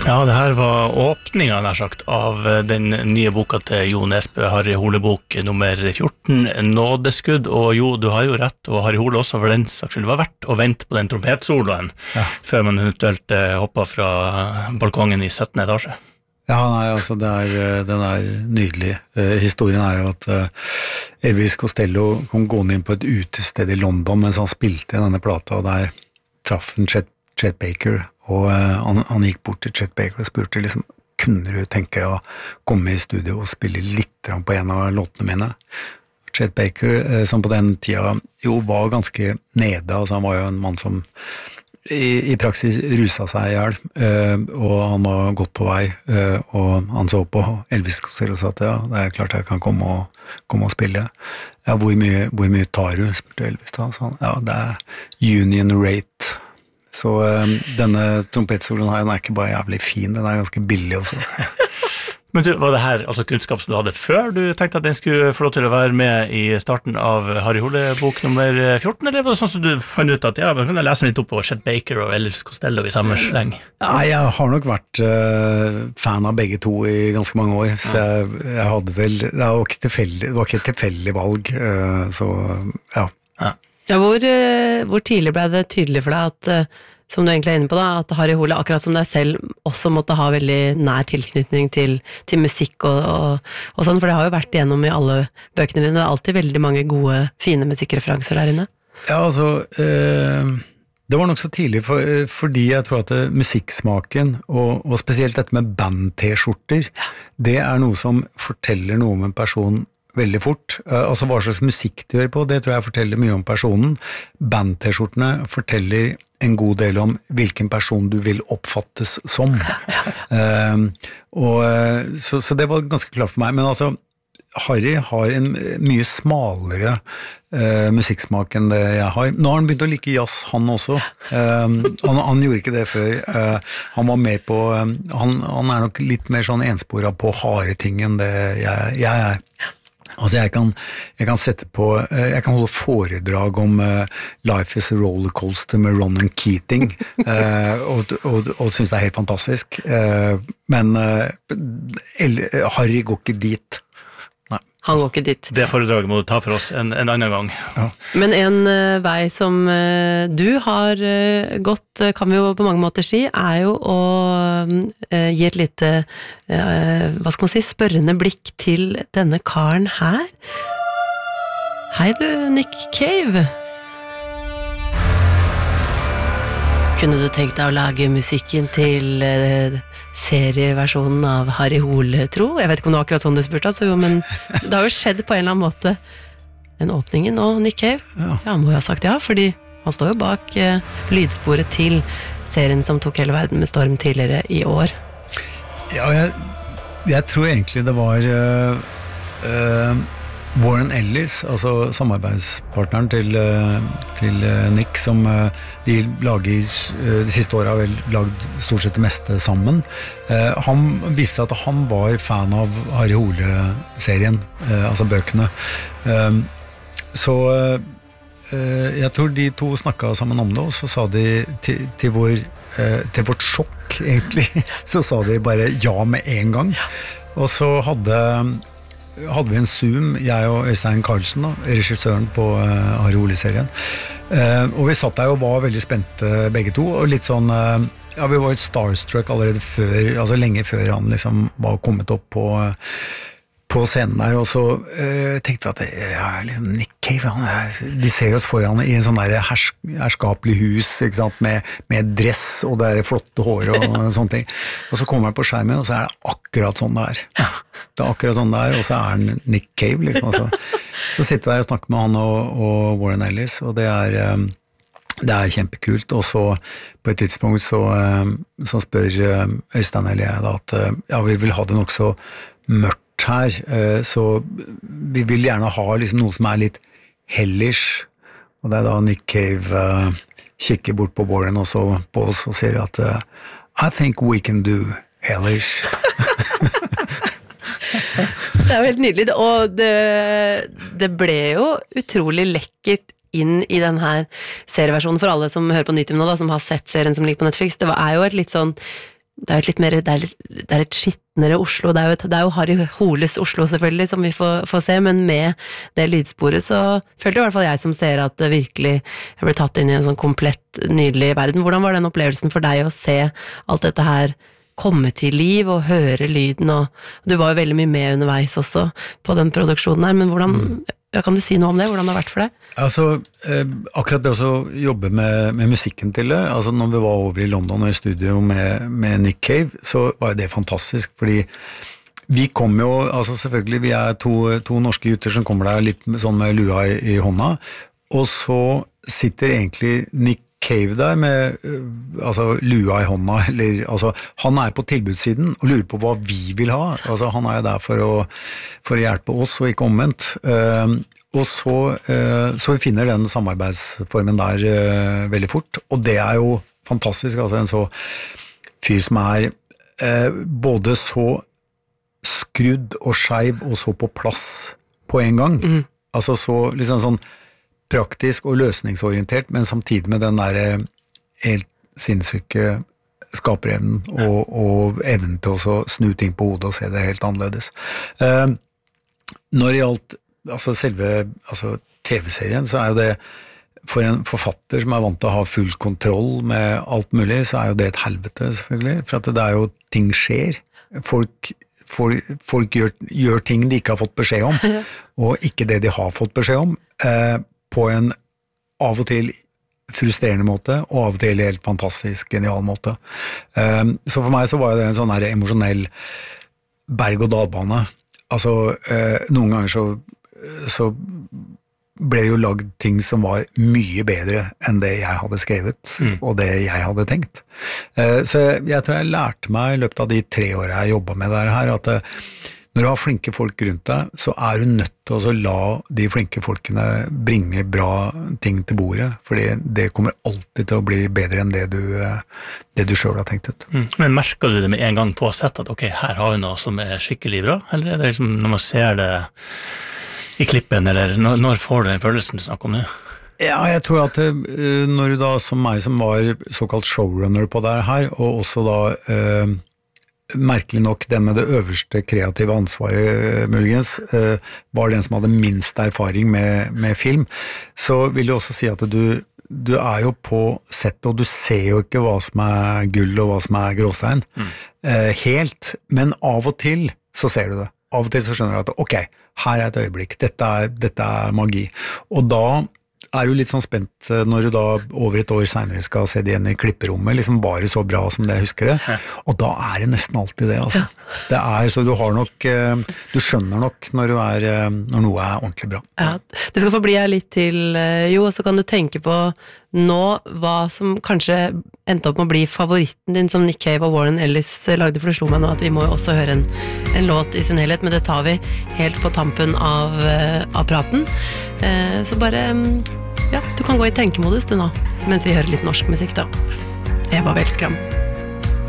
Ja, det her var åpningen, nær sagt, av den nye boka til Jo Nesbø, Harry Hole-bok nummer 14, Nådeskudd. Og jo, du har jo rett, og Harry Hole også, for den saks skyld. Det var verdt å vente på den trompetsoloen før man eventuelt hoppet fra balkongen i 17. etasje. Ja, nei, altså den nydelig. Historien jo at Elvis Costello kom gående inn på et utested i London mens han spilte i denne plata, og der traff han Chet Baker, og han gikk bort til Chet Baker og spurte liksom, kunne du tenke deg å komme i studio og spille litt på en av låtene mine? Chet Baker, som på den tida jo var ganske nede, altså han var jo en mann som i praksis rusa seg ihjel, og han var godt på vei, og han så på Elvis Costello og sa at ja, det klart jeg kan komme og spille. Ja, hvor mye tar du? Spurte Elvis da. Så han, ja, det union rate. Så denne trompetsoloen her, den ikke bare jævlig fin, den ganske billig også. Men du, var det her altså kunnskap som du hadde før du tenkte at den skulle få lov til å være med i starten av Harry Hole-bok nummer 14, eller var det sånn som du fant ut at ja, man kan lese litt opp på Chet Baker og Elvis Costello i samme sleng? Nei, jeg har nok vært fan av begge to i ganske mange år, så jeg hadde vel, det var ikke et tilfeldig valg, så ja. Ja, hvor tidlig ble det tydelig for deg at, som du egentlig inne på da, at Harry Hole, akkurat som deg selv, også måtte ha veldig nær tilknytning til musikk og sånn, for det har jo vært igjennom i alle bøkene dine, det alltid veldig mange gode, fine musikkreferanser der inne. Ja, altså, det var nok så tidlig, fordi jeg tror at musikksmaken, og spesielt dette med band-t-skjorter, det noe som forteller noe om en person veldig fort. Altså hva slags musikk du hører på, det tror jeg forteller mye om personen. Band-t-skjortene forteller en god del om hvilken person du vil oppfattes som. Så det var ganske klart for meg. Men altså, Harry har en mye smalere musikksmak enn det jeg har. Nå har han begynt å like jazz, han også. Han gjorde ikke det før. Han var mer på, han nok litt mer sånn ensporet på harde ting enn det jeg Altså jeg kan sette på, jeg kan holde foredrag om Life is a Rollercoaster med Ronan Keating, og synes det helt fantastisk. Men Harry går ikke dit. Nei. Han går ikke dit. Det foredraget må du ta for oss en annen gang. Ja. Men en vei som du har gått, kan vi jo på mange måter si, jo å gi et lite, hva skal man si, spørrende blikk til denne karen her. Hei du, Nick Cave. Kunne du tenkt deg å lage musikken til serieversjonen av Harry Hole, tro? Jeg vet ikke om det var akkurat sånn du spurte, altså, men det har jo skjedd på en eller annen måte. En åpningen nå, Nick Cave. Ja, må jo ha sagt ja, fordi han står jo bak lydsporet til serien som tok hele verden med storm tidligere i år. Ja, jeg tror egentlig det var Warren Ellis, altså samarbeidspartneren til Nick, som de lager, de siste årene har vel lagd stort sett det meste sammen. Han viste at han var fan av Harry Hole-serien, altså bøkene. Så jeg tror de to snakket sammen om det, og så sa de til vårt sjokk, egentlig, så sa de bare ja med en gang. Og så hadde vi en Zoom, jeg og Øystein Karlsen, regissøren på Harry Hole-serien, og vi satt der og var veldig spente begge to, og litt sånn, ja, vi var et starstruck allerede før, altså lenge før han liksom var kommet opp på scenen der, og så tenkte vi at ja, liksom Nick Cave, de ser oss foran i en sånn der herskapelig hus, ikke sant, med dress og det flotte hår og sånne ting, og så kommer han på skjermen, og så det akkurat sånn der. Det akkurat sånn der, og så han Nick Cave, liksom, altså. Så sitter vi her og snakker med han og Warren Ellis, og det kjempekult, og så på et tidspunkt så spør Øystein eller jeg da at ja, vi vil ha det nok så mørkt her, så vi vil gjerne ha liksom noe som litt hellish, og det da Nick Cave kikker bort på Warren og så på oss og sier at I think we can do hellish. Det jo helt nydelig, og det ble jo utrolig lekkert inn i den her serieversjonen for alle som hører på Nitimen nå da, som har sett serien som ligger på Netflix. Det jo et litt sånn det er jo litt mer, det er et skittnere Oslo, det er jo Harry Holes Oslo selvfølgelig, som vi får se, men med det lydsporet så følte i hvert fall jeg som ser at det virkelig jeg ble tatt inn i en sånn komplett nydelig verden. Hvordan var den opplevelsen for deg å se alt dette her komme til liv og høre lyden, og du var jo veldig mye med underveis også på den produksjonen her, men hvordan, kan du si noe om det, hvordan det har vært for deg? Altså, akkurat det å jobbe med musikken til det, altså når vi var over i London og i studio med Nick Cave, så var det fantastisk, fordi vi kom jo, altså selvfølgelig, vi er to norske gutter som kommer der litt sånn med lua i hånda, og så sitter egentlig Nick Cave der med altså, lua i hånda, eller altså, han er på tilbudssiden og lurer på hva vi vil ha, altså han er der for å hjelpe oss og ikke omvendt, og så vi finner den samarbeidsformen der veldig fort, og det er jo fantastisk, altså en så fyr som er både så skrudd og skeiv og så på plass på en gang, altså så liksom sånn praktisk og løsningsorientert, men samtidig med den der helt sinnssyke skaperevnen og evnen til å snu ting på hodet og se det helt annerledes. Når det gjaldt altså selve TV-serien, så er jo det for en forfatter som er vant til å ha full kontroll med alt mulig, så er jo det et helvete selvfølgelig, for at det er jo ting skjer. Folk gjør ting de ikke har fått beskjed om, og ikke det de har fått beskjed om, på en av og til frustrerende måte, og av og til helt fantastisk genial måte. Så for meg så var det en sånn her emosjonell berg-og-dal-bane. Altså, noen ganger så ble det jo lagd ting som var mye bedre enn det jeg hadde skrevet, og det jeg hadde tenkt. Så jeg tror jeg lærte meg i løpet av de 3 årene jeg jobbet med det her, at når du har flinke folk rundt deg, så er du nødt til å la de flinke folkene bringe bra ting til bordet, fordi det kommer alltid til å bli bedre enn det du selv har tenkt ut. Men merker du det med en gang på sett at ok, her har vi noe som er skikkelig bra, eller er det liksom når man ser det i klippen, eller når får du den følelsen du snakker om det? Ja, jeg tror at når du da som meg som var såkalt showrunner på det her, og også da merkelig nok den med det øverste kreative ansvaret muligens, var den som hadde minst erfaring med film, så vil jeg også si at du er jo på sett, og du ser jo ikke hva som er gull og hva som er gråstein, helt, men av og til så ser du det. Av og til så skjønner du at ok, her er et øyeblikk, dette er magi, og da er du litt sånn spent når du da over et år senere skal se det igjen i klipperommet, liksom bare så bra som det jeg husker det, og da er det nesten alltid det, altså. Det er, så du har nok, du skjønner nok når noe er ordentlig bra. Ja, du skal få bli her litt til, Jo, og så kan du tenke på nå hva som kanskje endte opp med å bli favoritten din som Nick Cave og Warren Ellis lagde, for det slo meg nå at vi må jo også høre en låt i sin helhet, men det tar vi helt på tampen av praten. Så bare, ja, du kan gå i tenkemodus du nå, mens vi hører litt norsk musikk da. Eva Wellskram.